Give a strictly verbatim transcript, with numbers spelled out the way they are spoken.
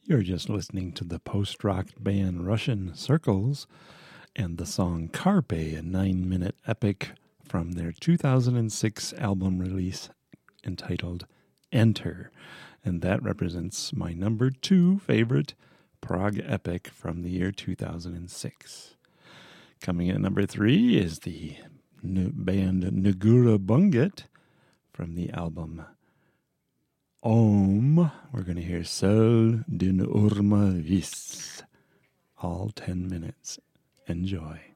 You're just listening to the post-rock band Russian Circles and the song Carpe, a nine-minute epic from their two thousand six album release entitled Enter. And that represents my number two favorite prog epic from the year two thousand six. Coming in at number three is the n- band Nagura Bunget from the album Om. We're going to hear Sol din Urma Vis. All ten minutes. Enjoy.